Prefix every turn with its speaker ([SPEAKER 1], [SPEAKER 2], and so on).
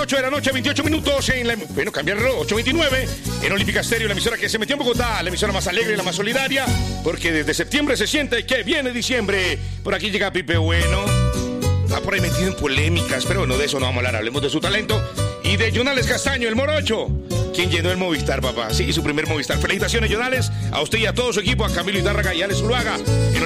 [SPEAKER 1] 8 de la noche, 28 minutos en la... Bueno, cambiarlo, 8:29 en Olímpica Estéreo, la emisora que se metió en Bogotá, la emisora más alegre y la más solidaria, porque desde septiembre se siente que viene diciembre. Por aquí llega Pipe Bueno. Está por ahí metido en polémicas, pero no, de eso no vamos a hablar. Hablemos de su talento y de Jonales Castaño, el morocho, quien llenó el Movistar, papá. Sí, su primer Movistar. Felicitaciones, Jonales, a usted y a todo su equipo, a Camilo Hidárraga y Alex Zuluaga.